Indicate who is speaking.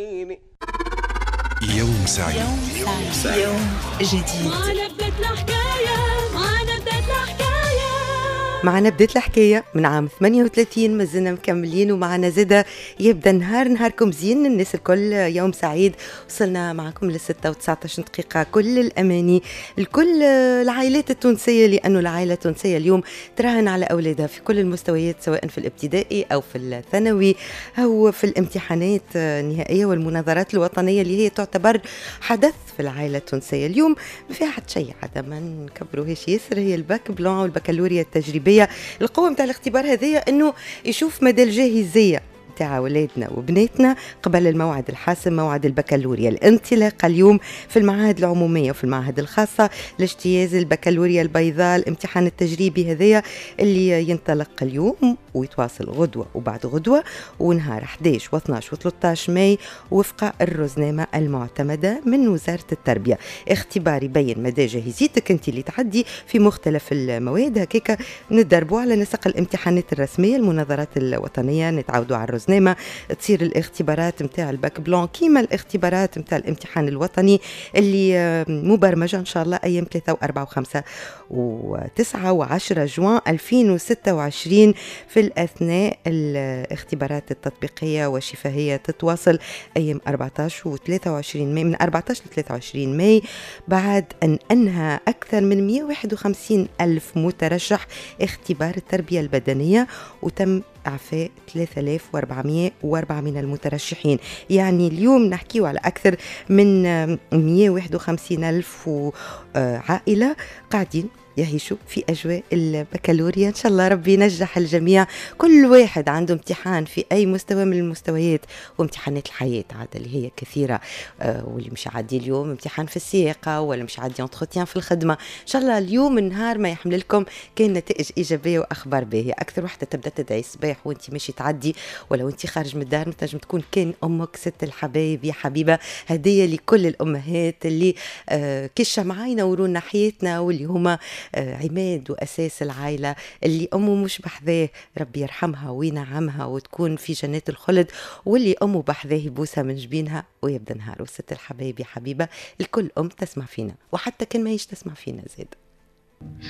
Speaker 1: يوم سعيد.
Speaker 2: يوم سعيد، يوم جديد.
Speaker 3: معنا بدت الحكاية، معنا بدت الحكاية.
Speaker 4: معنا بدت الحكاية من عام 38 مازلنا مكملين، ومعنا زادة يبدأ نهاركم زين. الناس الكل يوم سعيد. وصلنا معكم لستة و19 دقيقة. كل الأماني لكل العائلات التونسية، لأنه العائلة التونسية اليوم تراهن على أولادها في كل المستويات، سواء في الابتدائي أو في الثانوي أو في الامتحانات النهائية والمناظرات الوطنية اللي هي تعتبر حدث في العائلة التونسية. اليوم ما فيها حد شيء عادة ما نكبروهاش ياسر، هي الباك بلان والبكالوريا التجريبية. القوة متاع الاختبار هذه انه يشوف مدى الجاهزية تاع ولادنا وبناتنا قبل الموعد الحاسم، موعد البكالوريا. الانطلاقة اليوم في المعاهد العمومية وفي المعاهد الخاصة لاجتياز البكالوريا البيضاء، الامتحان التجريبي هذايا اللي ينطلق اليوم ويتواصل غدوة وبعد غدوة ونهار 11 و12 و13 ماي وفق الرزنامة المعتمدة من وزارة التربية. اختبار يبين مدى جاهزيتك انت اللي تعدي في مختلف المواد. هكاك ندربوا على نسق الامتحانات الرسمية، المناظرات الوطنية، نتعودوا على الرزنامة، تصير الاختبارات متاع الباك بلان كيما الاختبارات متاع الامتحان الوطني اللي مبرمجة إن شاء الله أيام 3 و4 و5 و9 و10 جوان 2026. في الأثناء الاختبارات التطبيقية والشفهية تتواصل أيام 14 و23 ماي، من 14 ل 23 ماي، بعد أن أنهى أكثر من 151 ألف مترشح اختبار التربية البدنية، وتم إعفاء 3404 من المترشحين. يعني اليوم نحكيه على أكثر من 151 ألف عائلة قاعدين يعيشوا في أجواء البكالوريا. إن شاء الله ربي ينجح الجميع. كل واحد عنده امتحان في أي مستوى من المستويات، وامتحانات الحياة عادة اللي هي كثيرة، واللي مش عادي اليوم امتحان في السياقة، ولا مش عادي انتروتيان في الخدمة. إن شاء الله اليوم النهار ما يحمل لكم كان نتائج إيجابية وأخبار باهية. أكثر واحدة تبدأ تدعي الصباح وانت ماشي تعدي، ولا وانت خارج من الدار، متنجم تكون كان أمك ست الحبايب يا حبيبة. هدية لكل الأمهات اللي كالشمعة ينورون حياتنا، واللي هما عماد وأساس العائلة، اللي أمه مش بحذاه ربي يرحمها وينعمها وتكون في جنات الخلد، واللي أمه بحذاه يبوسها من جبينها ويبدأ نهار. وست الحبايب يا حبيبة الكل أم تسمع فينا، وحتى كان ما يش تسمع فينا زاد.